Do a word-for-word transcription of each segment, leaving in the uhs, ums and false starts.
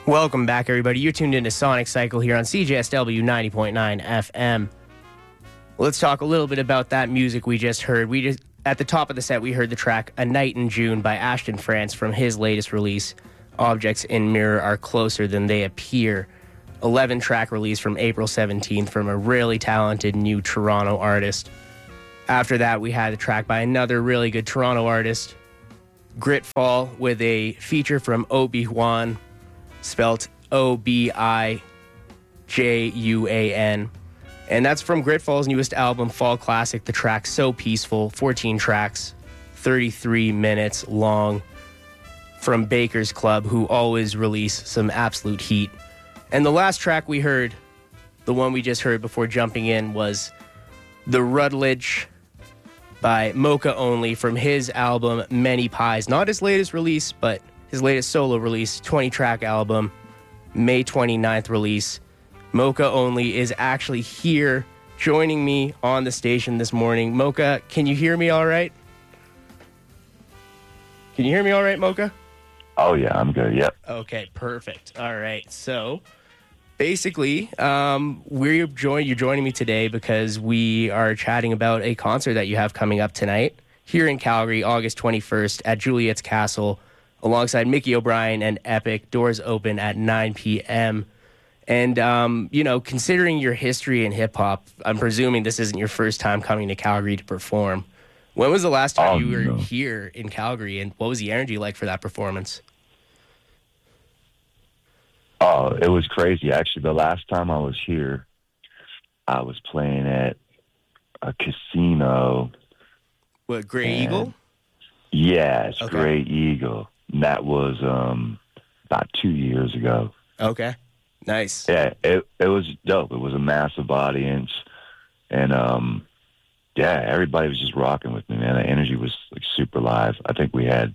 Welcome back, everybody. You're tuned into Sonic Cycle here on C J S W ninety point nine F M. Let's talk a little bit about that music we just heard. We just at the top of the set, we heard the track "A Night in June" by Ashton France from his latest release, "Objects in Mirror Are Closer Than They Appear." eleven-track release from April seventeenth from a really talented new Toronto artist. After that, we had a track by another really good Toronto artist, Gritfall, with a feature from Obi-Wan, spelt O B I J U A N. And that's from Gritfall's newest album, Fall Classic. The track So Peaceful, fourteen tracks, thirty-three minutes long, from Baker's Club, who always release some absolute heat. And the last track we heard, the one we just heard before jumping in, was The Rutledge by Mocha Only from his album Many Pies. Not his latest release, but his latest solo release, twenty-track album, May twenty-ninth release. Mocha Only is actually here joining me on the station this morning. Mocha, can you hear me all right? Can you hear me all right, Mocha? Oh, yeah, I'm good, yep. Okay, perfect. All right, so basically, um, we're join- you're joining me today because we are chatting about a concert that you have coming up tonight here in Calgary, August twenty-first at Juliet's Castle, alongside Mickey O'Brien and Epic. Doors open at nine p.m. And, um, you know, considering your history in hip-hop, I'm presuming this isn't your first time coming to Calgary to perform. When was the last time oh, you were no. here in Calgary, and what was the energy like for that performance? Oh, it was crazy. Actually, the last time I was here, I was playing at a casino. What, Grey and, Eagle? Yes, Okay. Grey Eagle. And that was um, about two years ago. Okay, nice. Yeah, it it was dope. It was a massive audience. And, um, yeah, everybody was just rocking with me, man. The energy was like super live. I think we had,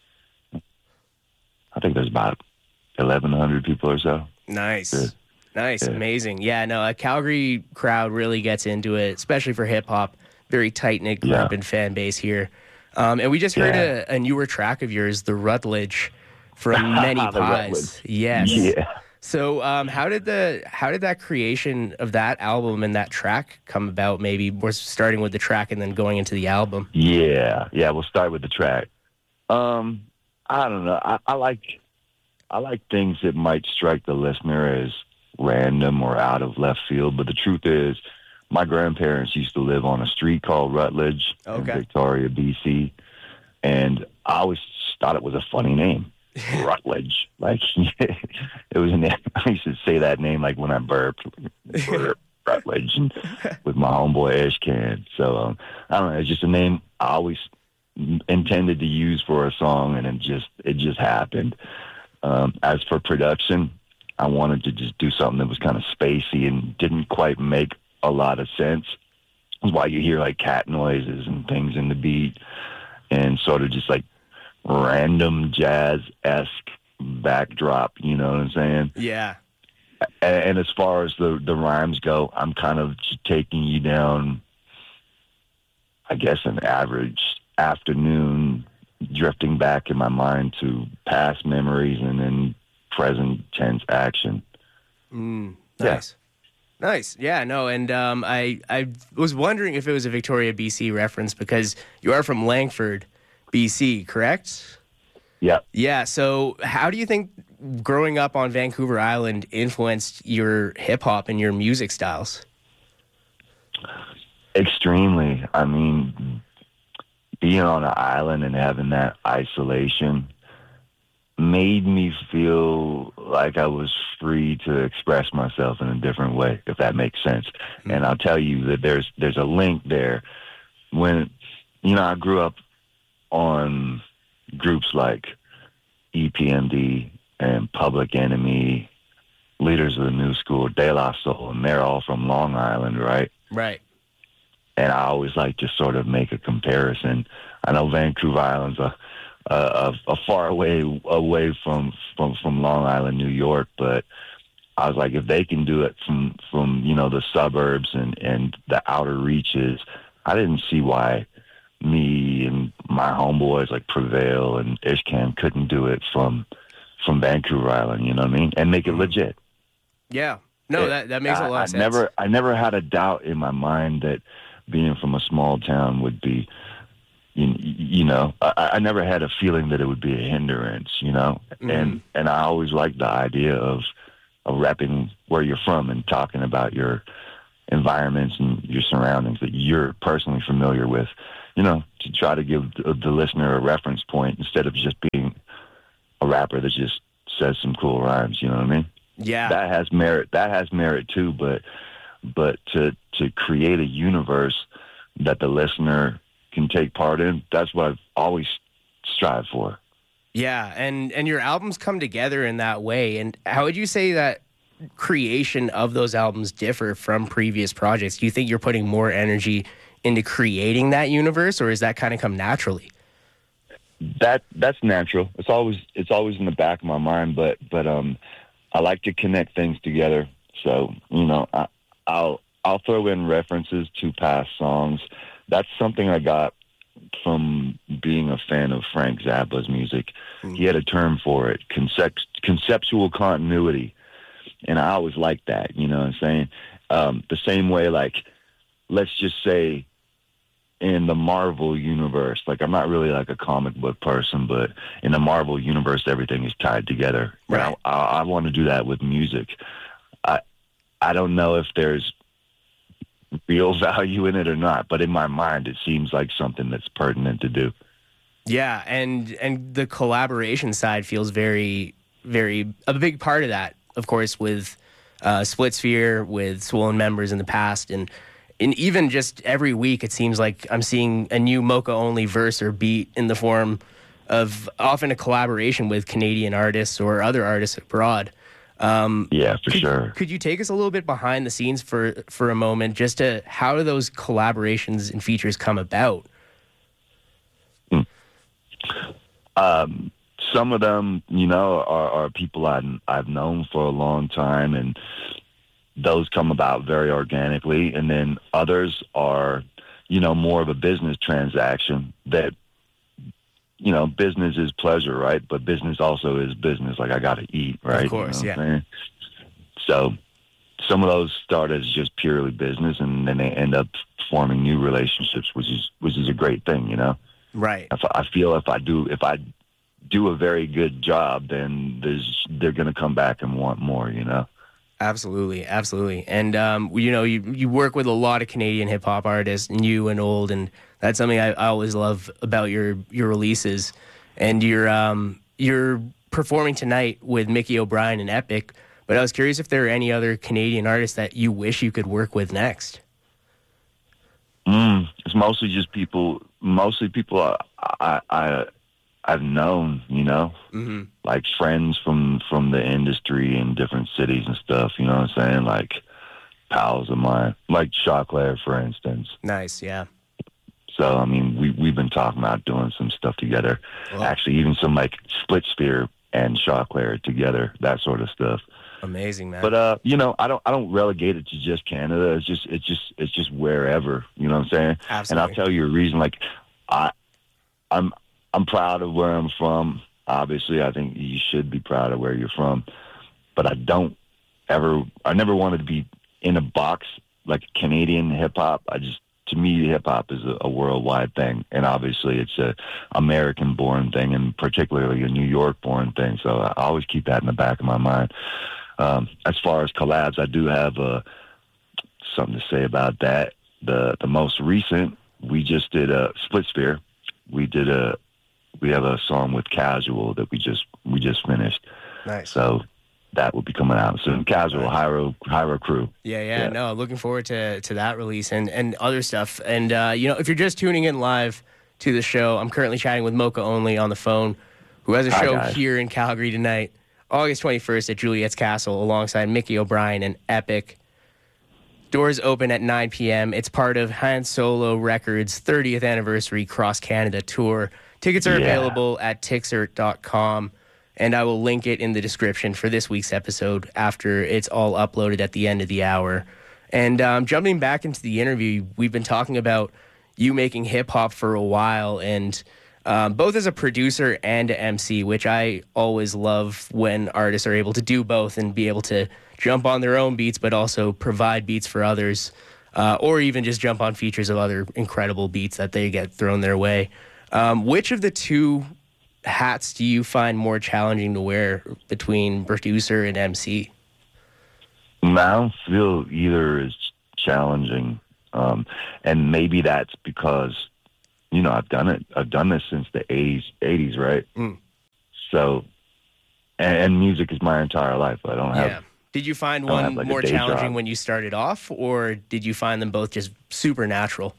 I think there's about eleven hundred people or so. Nice. Yeah. Nice. Yeah. Amazing. Yeah, no, a Calgary crowd really gets into it, especially for hip-hop. Very tight-knit group Yeah. and fan base here. Um, and we just heard Yeah. a, a newer track of yours, The Rutledge, from Many The Pies. Rutledge. Yes. Yeah. So um, how did the how did that creation of that album and that track come about? Maybe we're starting with the track and then going into the album. Yeah, yeah. We'll start with the track. Um, I don't know. I, I like I like things that might strike the listener as random or out of left field. But the truth is, my grandparents used to live on a street called Rutledge Okay. in Victoria, B C, and I always thought it was a funny name, Rutledge. Like it was a name. I used to say that name like when I burped, burp, Rutledge, and with my homeboy Ishkan. So um, I don't know. It's just a name I always intended to use for a song, and it just it just happened. Um, as for production, I wanted to just do something that was kind of spacey and didn't quite make a lot of sense. That's why you hear like cat noises and things in the beat, and sort of just like random jazz-esque backdrop. You know what I'm saying? Yeah. And, and as far as the the rhymes go, I'm kind of just taking you down, I guess, an average afternoon, drifting back in my mind to past memories and then present tense action. Mm, Yeah. nice. Nice. Yeah, no, and um, I, I was wondering if it was a Victoria, B C reference because you are from Langford, B C, correct? Yeah. Yeah, so how do you think growing up on Vancouver Island influenced your hip-hop and your music styles? Extremely. I mean, being on an island and having that isolation made me feel like I was free to express myself in a different way, if that makes sense. Mm-hmm. And I'll tell you that there's there's a link there. When, you know, I grew up on groups like E P M D and Public Enemy, Leaders of the New School, De La Soul, and they're all from Long Island, right? Right. And I always like to sort of make a comparison. I know Vancouver Island's a a, a far away away from, from from Long Island, New York, but I was like, if they can do it from from you know the suburbs and and the outer reaches, I didn't see why me and my homeboys like Prevail and Ishkan couldn't do it from from Vancouver Island, you know what I mean? And make it legit. Yeah. No, it, that, that makes I, a lot I of sense. Never, I never had a doubt in my mind that being from a small town would be, you, you know, I, I never had a feeling that it would be a hindrance, you know? Mm-hmm. And and I always liked the idea of, of rapping where you're from and talking about your environments and your surroundings that you're personally familiar with, you know, to try to give the, the listener a reference point instead of just being a rapper that just says some cool rhymes, you know what I mean? Yeah. That has merit. That has merit too, but but to to create a universe that the listener can take part in, that's what I've always strived for. Yeah, and and your albums come together in that way. And how would you say that creation of those albums differ from previous projects? Do you think you're putting more energy into creating that universe, or is that kind of come naturally? That that's natural. It's always it's always in the back of my mind, but but um, I like to connect things together. So you know, I, I'll I'll throw in references to past songs. That's something I got from being a fan of Frank Zappa's music. Mm-hmm. He had a term for it, concept, conceptual continuity. And I always liked that, you know what I'm saying? Um, the same way, like, let's just say in the Marvel universe, like, I'm not really like a comic book person, but in the Marvel universe, everything is tied together. Right. I, I, I want to do that with music. I I don't know if there's real value in it or not, but in my mind, it seems like something that's pertinent to do. Yeah, and and the collaboration side feels very, very a big part of that. Of course, with uh, Split Sphere, with Swollen Members in the past, and and even just every week, it seems like I'm seeing a new Mocha Only verse or beat in the form of often a collaboration with Canadian artists or other artists abroad. Um, yeah, for could, sure. Could you take us a little bit behind the scenes for for a moment, just to how do those collaborations and features come about? Hmm. Um. Some of them, you know, are, are people I, I've known for a long time, and those come about very organically. And then others are, you know, more of a business transaction that, you know, business is pleasure, right? But business also is business. Like, I got to eat, right? Of course, you know yeah. So some of those start as just purely business, and then they end up forming new relationships, which is which is a great thing, you know? Right. If I feel if I do, if I do a very good job, then there's they're going to come back and want more, you know? Absolutely, absolutely. And, um, you know, you, you work with a lot of Canadian hip-hop artists, new and old, and that's something I, I always love about your, your releases. And you're, um, you're performing tonight with Mickey O'Brien and Epic, but I was curious if there are any other Canadian artists that you wish you could work with next. Mm, it's mostly just people, mostly people I, I, I I've known, you know, mm-hmm. like friends from, from the industry in different cities and stuff, you know what I'm saying? Like pals of mine, like Choclair, for instance. Nice, yeah. So, I mean, we, we've been talking about doing some stuff together. Well, actually, even some like Split Sphere and Choclair together, that sort of stuff. Amazing, man. But, uh, you know, I don't I don't relegate it to just Canada. It's just, it's just, it's just wherever, you know what I'm saying? Absolutely. And I'll tell you a reason, like, I, I'm, I'm proud of where I'm from. Obviously, I think you should be proud of where you're from. But I don't ever, I never wanted to be in a box like Canadian hip hop. I just, to me, hip hop is a, a worldwide thing. And obviously, it's a American born thing, and particularly a New York born thing. So I always keep that in the back of my mind. Um, as far as collabs, I do have uh, something to say about that. The, the most recent, we just did a Split Sphere. We did a, We have a song with Casual that we just we just finished. Nice. So that will be coming out soon. Casual, right. Hyro, Hyro Crew. Yeah, yeah, yeah. No, looking forward to to that release and, and other stuff. And, uh, you know, if you're just tuning in live to the show, I'm currently chatting with Mocha Only on the phone, who has a Hi, show guys. here in Calgary tonight, August twenty-first at Juliet's Castle, alongside Mickey O'Brien and Epic. Doors open at nine p.m. It's part of Han Solo Records' thirtieth anniversary cross-Canada tour. Tickets are yeah. available at tixert dot com, and I will link it in the description for this week's episode after it's all uploaded at the end of the hour. And um, jumping back into the interview, we've been talking about you making hip-hop for a while, and um, both as a producer and a M C, which I always love when artists are able to do both and be able to jump on their own beats, but also provide beats for others, uh, or even just jump on features of other incredible beats that they get thrown their way. Um, which of the two hats do you find more challenging to wear between producer and M C? I don't feel either is challenging. Um, and maybe that's because, you know, I've done it. I've done this since the eighties, eighties, right? Mm. So, and, and music is my entire life. I don't have. Yeah. Did you find don't one have, like, a more day challenging job. when you started off, or did you find them both just supernatural?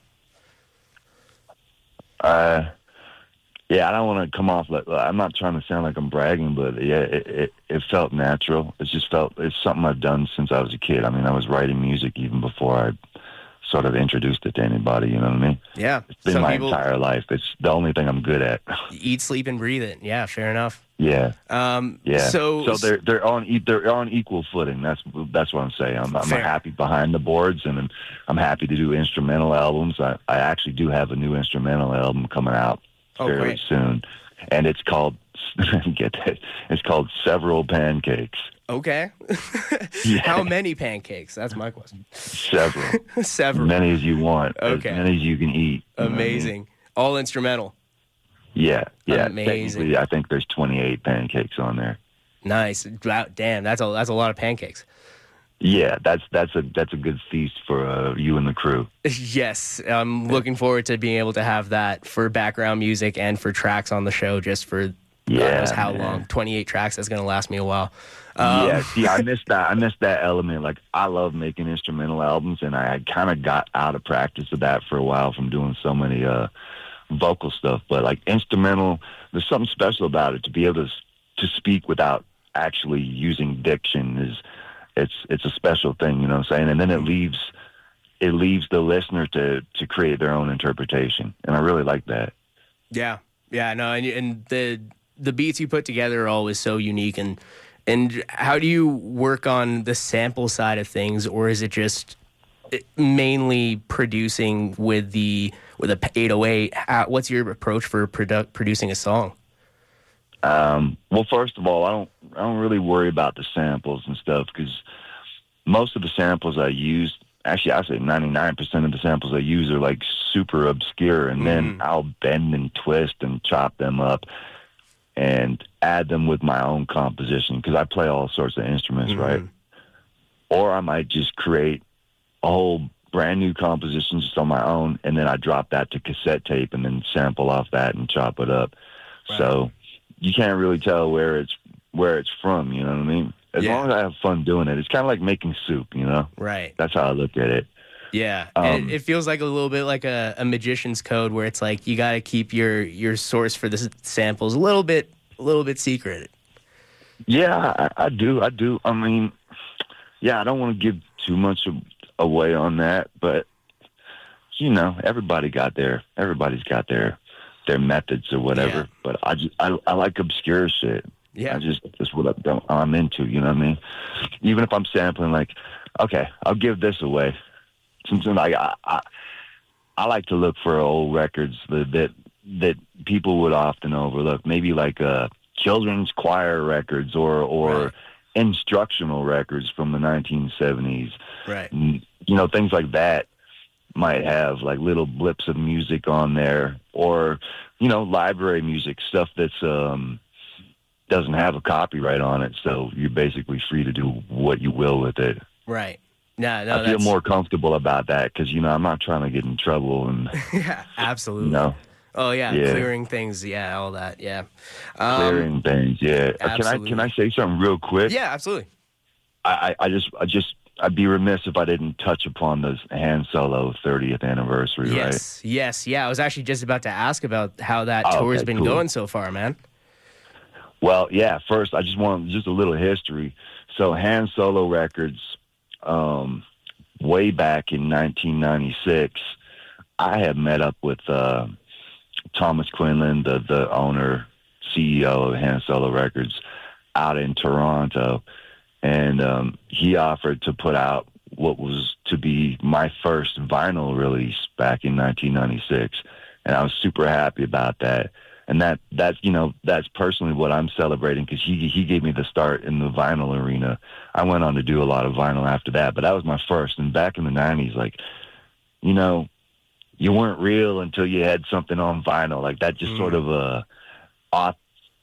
Uh, yeah, I don't want to come off like, I'm not trying to sound like I'm bragging, but yeah, it, it, it felt natural. It just felt, it's something I've done since I was a kid. I mean, I was writing music even before I sort of introduced it to anybody, you know what I mean? Yeah. It's been Some my people entire life. It's the only thing I'm good at. eat, sleep, and breathe it. Yeah, fair enough. Yeah. Um, Yeah. So, so they're they're on e- they're on equal footing. That's that's what I'm saying. I'm, I'm Fair. happy behind the boards, and I'm, I'm happy to do instrumental albums. I, I actually do have a new instrumental album coming out Oh, fairly great. soon, and it's called get that it's called Several Pancakes. Okay. Yeah. How many pancakes? That's my question. Several, Several. many as you want, Okay. as many as you can eat. You know what I mean? Amazing. All instrumental. Yeah, yeah. Amazing. Technically, I think there's twenty-eight pancakes on there. Nice. Wow, damn, that's a that's a lot of pancakes. Yeah, that's that's a that's a good feast for uh, you and the crew. Yes, I'm looking forward to being able to have that for background music and for tracks on the show. Just for God Yeah, knows how man. long. twenty-eight tracks. That's gonna last me a while. Um, yeah, see, I missed that. I missed that element. Like, I love making instrumental albums, and I kind of got out of practice of that for a while from doing so many uh, vocal stuff. But like instrumental, there's something special about it. To be able to to speak without actually using diction is it's it's a special thing. You know what I'm saying? And then it leaves it leaves the listener to to create their own interpretation, and I really like that. Yeah, yeah, no, and, and the the beats you put together are always so unique. And and how do you work on the sample side of things, or is it just mainly producing with the with a eight oh eight? How, what's your approach for produ- producing a song? Um, well, first of all, I don't I don't really worry about the samples and stuff because most of the samples I use, actually, I say ninety-nine percent of the samples I use are like super obscure, and then Mhm. I'll bend and twist and chop them up and add them with my own composition because I play all sorts of instruments, Mhm. right? Or I might just create a whole brand new composition just on my own, and then I drop that to cassette tape and then sample off that and chop it up. Right. So you can't really tell where it's where it's from, you know what I mean? As Yeah. long as I have fun doing it, it's kind of like making soup, you know? Right. That's how I look at it. Yeah, Um, and it, it feels like a little bit like a, a magician's code, where it's like you got to keep your your source for the s- samples a little bit a little bit secret. Yeah, I, I do. I do. I mean, yeah, I don't want to give too much a- away on that, but you know, everybody got their everybody's got their their methods or whatever. Yeah. But I just I, I like obscure shit. Yeah, I just that's what I don't, I'm into. You know what I mean? Even if I'm sampling, like, okay, I'll give this away. Something like I, I I like to look for old records that that, that people would often overlook. Maybe like uh, children's choir records or or Right. instructional records from the nineteen seventies. right. Mm, You know, things like that might have like little blips of music on there, or you know, library music stuff that's um doesn't have a copyright on it, so you're basically free to do what you will with it. Right. No, no, I feel that's, more comfortable about that because you know I'm not trying to get in trouble, and yeah, absolutely. you know, Oh yeah, Yeah. clearing things. Yeah, all that. Yeah. Um, clearing things. Yeah. Uh, Can I absolutely. can I say something real quick? Yeah, absolutely. I, I I just I just I'd be remiss if I didn't touch upon the Han Solo thirtieth anniversary. Right. Yes, yes, yeah. I was actually just about to ask about how that Oh, tour's okay, been cool. going so far, man. Well, yeah. First, I just want just a little history. So, Han Solo Records, um, way back in nineteen ninety-six, I had met up with uh, Thomas Quinlan, the the owner, C E O of Han Solo Records, out in Toronto, and um, he offered to put out what was to be my first vinyl release back in nineteen ninety-six, and I was super happy about that. And that that's you know that's personally what I'm celebrating, because he he gave me the start in the vinyl arena. I went on to do a lot of vinyl after that, but that was my first. And back in the nineties, like, you know, you weren't real until you had something on vinyl. Like that just mm. sort of a auth,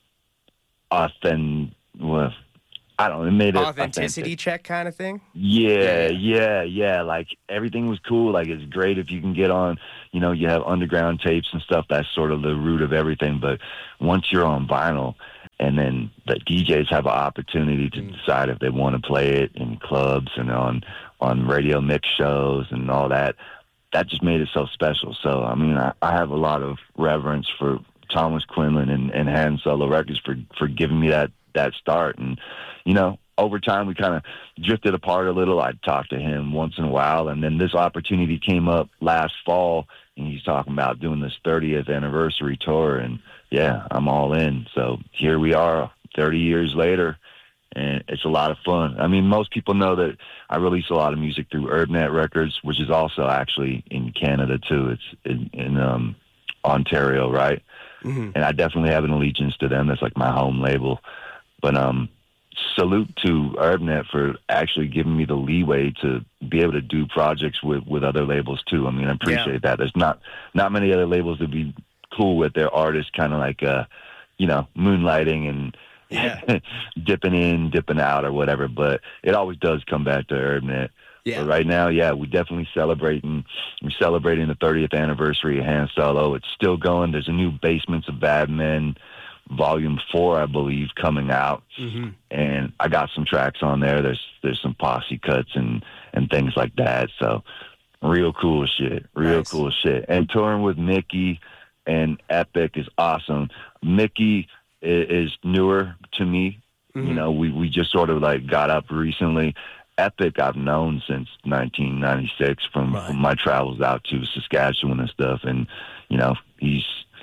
authentic. Well, I don't know, it made it authenticity authentic. check kind of thing. Yeah, yeah, yeah, yeah. Like everything was cool. Like it's great if you can get on, you know, you have underground tapes and stuff. That's sort of the root of everything. But once you're on vinyl, and then the D Js have an opportunity to mm. decide if they want to play it in clubs and on on radio mix shows and all that, that just made it so special. So I mean, I, I have a lot of reverence for Thomas Quinlan and, and Han Solo Records for for giving me that that start. And you know, over time we kind of drifted apart a little. I'd talk to him once in a while, and then this opportunity came up last fall, and he's talking about doing this thirtieth anniversary tour, and yeah, I'm all in. So here we are thirty years later, and it's a lot of fun. I mean, most people know that I release a lot of music through UrbNet Records, which is also actually in Canada too. It's in, in um, Ontario, right? Mm-hmm. And I definitely have an allegiance to them. That's like my home label. But um, salute to UrbNet for actually giving me the leeway to be able to do projects with, with other labels too. I mean, I appreciate yeah. that. There's not not many other labels that be cool with their artists kind of like, uh, you know, moonlighting and yeah. dipping in, dipping out or whatever. But it always does come back to UrbNet. Yeah. But right now, yeah, we're definitely celebrating. We're celebrating the thirtieth anniversary of Han Solo. It's still going. There's a new Basements of Bad Men Volume Four, I believe, coming out, mm-hmm. and I got some tracks on there. There's there's some posse cuts and and things like that. So real cool shit, real nice. cool shit. And touring with Mickey and Epic is awesome. Mickey is, is newer to me. Mm-hmm. You know, we we just sort of like got up recently. Epic I've known since nineteen ninety-six from, right. from my travels out to Saskatchewan and stuff, and you know he's.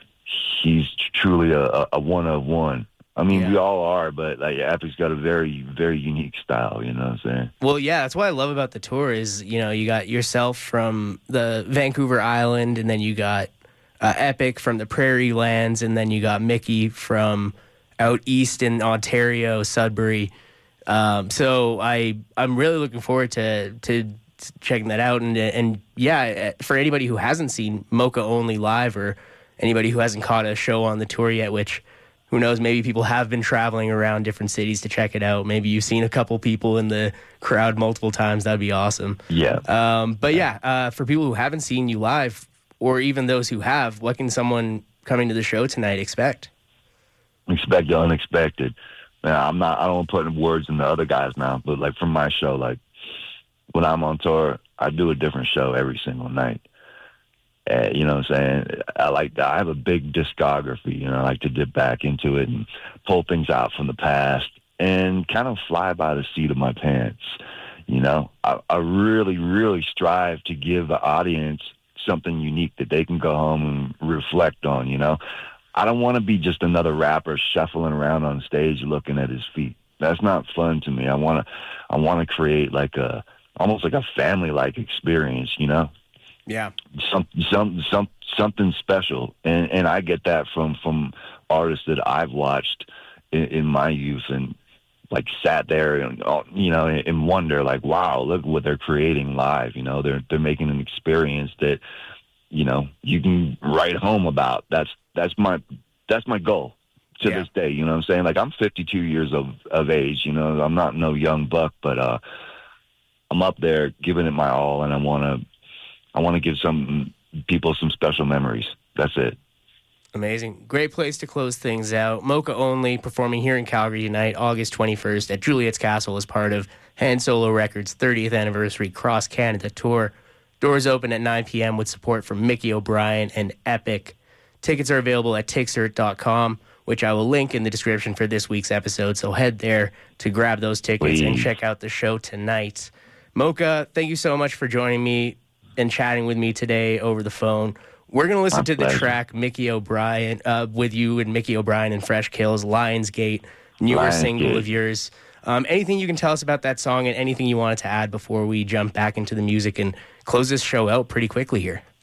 He's truly a, a one of one. I mean, yeah. we all are, but like Epic's got a very, very unique style. You know what I'm saying? Well, yeah, that's what I love about the tour is, you know, you got yourself from the Vancouver Island, and then you got uh, Epic from the Prairie Lands, and then you got Mickey from out east in Ontario, Sudbury. Um, so I, I'm really looking forward to to checking that out, and and yeah, for anybody who hasn't seen Mocha Only live, or anybody who hasn't caught a show on the tour yet, which, who knows, maybe people have been traveling around different cities to check it out. Maybe you've seen a couple people in the crowd multiple times. That'd be awesome. Yeah. Um, but yeah, uh, for people who haven't seen you live, or even those who have, what can someone coming to the show tonight expect? Expect the unexpected. Now, I'm not, I don't want to put words in the other guys' mouth, but like from my show, like when I'm on tour, I do a different show every single night. Uh, you know what I'm saying? I like that. I have a big discography, you know, I like to dip back into it and pull things out from the past and kind of fly by the seat of my pants. You know, I, I really, really strive to give the audience something unique that they can go home and reflect on, you know. I don't want to be just another rapper shuffling around on stage looking at his feet. That's not fun to me. I want to, I want to create like a, almost like a family-like experience, you know? Yeah. Some, some, some, something special. And, and I get that from, from artists that I've watched in, in my youth and like sat there and, you know, and wonder like, wow, look what they're creating live. You know, they're, they're making an experience that, you know, you can write home about. That's, that's my, that's my goal to yeah. this day. You know what I'm saying? Like I'm fifty-two years of, of age, you know, I'm not no young buck, but, uh, I'm up there giving it my all. And I want to, I want to give some people some special memories. That's it. Amazing. Great place to close things out. Mocha Only performing here in Calgary tonight, August twenty-first at Juliet's Castle as part of Han Solo Records' thirtieth anniversary Cross Canada tour. Doors open at nine p.m. with support from Mickey O'Brien and Epic. Tickets are available at tixert dot com, which I will link in the description for this week's episode. So head there to grab those tickets Please. and check out the show tonight. Mocha, thank you so much for joining me and chatting with me today over the phone. We're going to listen My to pleasure. the track Mickey O'Brien, uh, with you and Mickey O'Brien and Fresh Kills, Lionsgate, newer Lionsgate. single of yours. Um, anything you can tell us about that song and anything you wanted to add before we jump back into the music and close this show out pretty quickly here?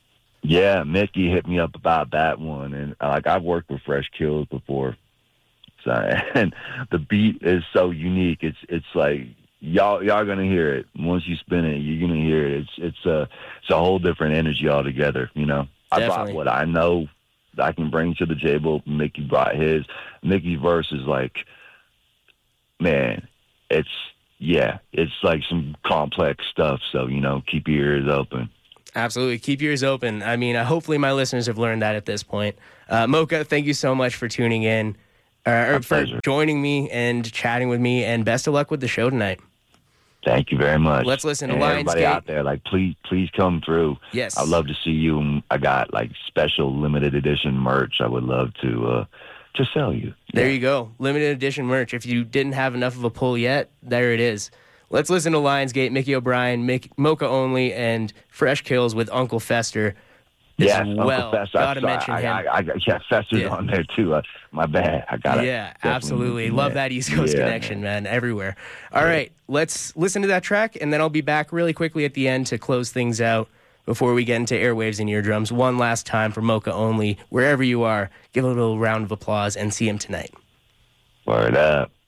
Yeah, Mickey hit me up about that one, and uh, like I've worked with Fresh Kills before, so and the beat is so unique. It's it's like y'all y'all gonna hear it once you spin it. You're gonna hear it. It's it's a it's a whole different energy altogether. You know, Definitely. I brought what I know that I can bring to the table. Mickey brought his. Mickey's verse is like, man, it's yeah, it's like some complex stuff. So you know, keep your ears open. Absolutely. Keep your ears open. I mean, uh, hopefully my listeners have learned that at this point. Uh, Mocha, thank you so much for tuning in, uh, or for pleasure. joining me and chatting with me, and best of luck with the show tonight. Thank you very much. Let's listen to and Lionsgate. Everybody out there, like, please, please come through. Yes. I'd love to see you. I got, like, special limited edition merch I would love to uh, to sell you. There Yeah. you go. Limited edition merch. If you didn't have enough of a pull yet, there it is. Let's listen to Lionsgate, Mickey O'Brien, Mick, Mocha Only, and Fresh Kills with Uncle Fester. as Yes, well. Uncle Fester. Gotta I, mention I, him. I, I, yeah, Fester's Yeah. on there, too. Uh, my bad. I got it. Yeah, absolutely. Love that East Coast Yeah, connection, man. man, everywhere. All Yeah. right, let's listen to that track, and then I'll be back really quickly at the end to close things out before we get into airwaves and eardrums. One last time for Mocha Only. Wherever you are, give a little round of applause and see him tonight. Word up.